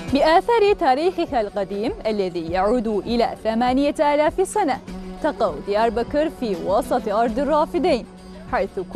بآثار تاريخها القديم الذي يعود إلى 8000 سنة، تقع ديار بكر في وسط أرض الرافدين، حيث